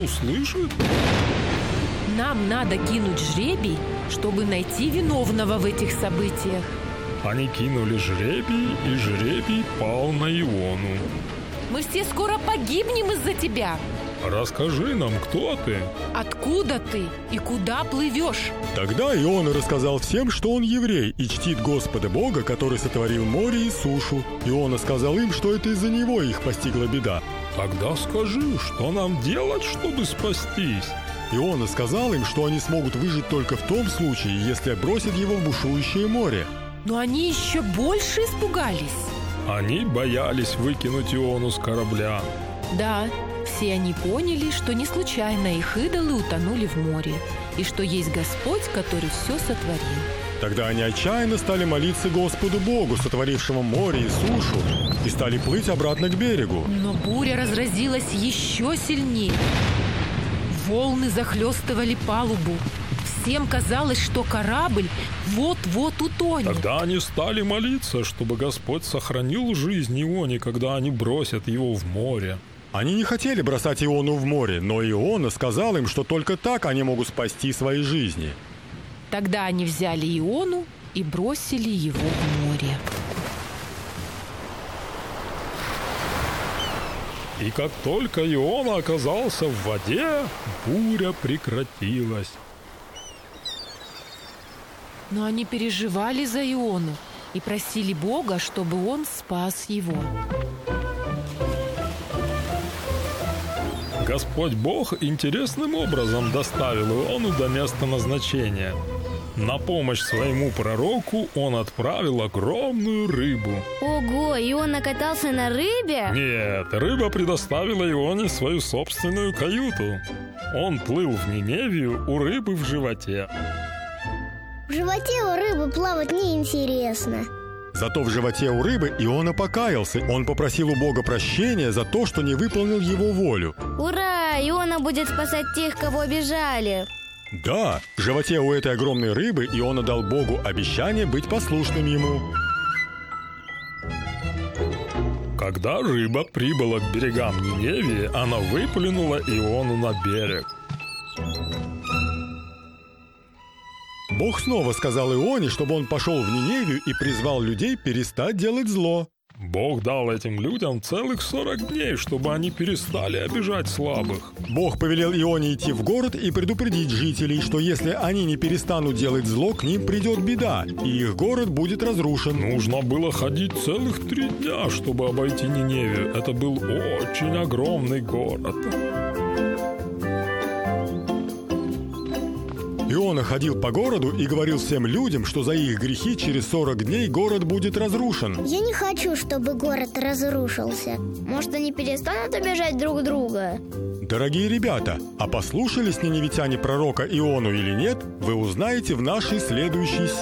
услышит. Нам надо кинуть жребий, чтобы найти виновного в этих событиях. Они кинули жребий, и жребий пал на Иону. Мы все скоро погибнем из-за тебя. Расскажи нам, кто ты? Откуда ты и куда плывешь? Тогда Иона рассказал всем, что он еврей и чтит Господа Бога, который сотворил море и сушу. Иона сказал им, что это из-за него их постигла беда. Тогда скажи, что нам делать, чтобы спастись? Иона сказал им, что они смогут выжить только в том случае, если бросят его в бушующее море. Но они еще больше испугались. Они боялись выкинуть Иону с корабля. Да, все они поняли, что не случайно их идолы утонули в море, и что есть Господь, который все сотворил. Тогда они отчаянно стали молиться Господу Богу, сотворившему море и сушу, и стали плыть обратно к берегу. Но буря разразилась еще сильнее. Волны захлестывали палубу. Всем казалось, что корабль вот-вот утонет. Тогда они стали молиться, чтобы Господь сохранил жизнь Ионе, когда они бросят его в море. Они не хотели бросать Иону в море, но Иона сказал им, что только так они могут спасти свои жизни. Тогда они взяли Иону и бросили его в море. И как только Иона оказался в воде, буря прекратилась. Но они переживали за Иону и просили Бога, чтобы он спас его. Господь Бог интересным образом доставил Иону до места назначения. На помощь своему пророку он отправил огромную рыбу. Ого, Иона катался на рыбе? Нет, рыба предоставила Ионе свою собственную каюту. Он плыл в Ниневию у рыбы в животе. В животе у рыбы плавать неинтересно. Зато в животе у рыбы Иона покаялся. Он попросил у Бога прощения за то, что не выполнил его волю. Ура! Иона будет спасать тех, кого обижали. Да, в животе у этой огромной рыбы Иона дал Богу обещание быть послушным ему. Когда рыба прибыла к берегам Ниневии, она выплюнула Иону на берег. Бог снова сказал Ионе, чтобы он пошел в Ниневию и призвал людей перестать делать зло. Бог дал этим людям целых 40 дней, чтобы они перестали обижать слабых. Бог повелел Ионе идти в город и предупредить жителей, что если они не перестанут делать зло, к ним придет беда, и их город будет разрушен. Нужно было ходить целых 3 дня, чтобы обойти Ниневию. Это был очень огромный город. Иона ходил по городу и говорил всем людям, что за их грехи через 40 дней город будет разрушен. Я не хочу, чтобы город разрушился. Может, они перестанут обижать друг друга? Дорогие ребята, а послушались ниневитяне пророка Иону или нет, вы узнаете в нашей следующей серии.